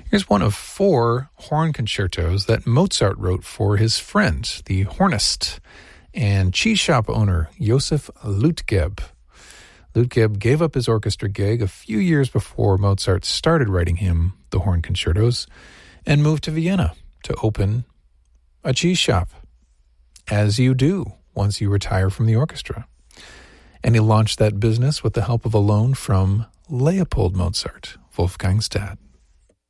Here's one of 4 horn concertos that Mozart wrote for his friend, the hornist and cheese shop owner, Josef Lütgeb. Lütgeb gave up his orchestra gig a few years before Mozart started writing him the horn concertos and moved to Vienna to open a cheese shop, as you do once you retire from the orchestra. And he launched that business with the help of a loan from Leopold Mozart, Wolfgang's dad.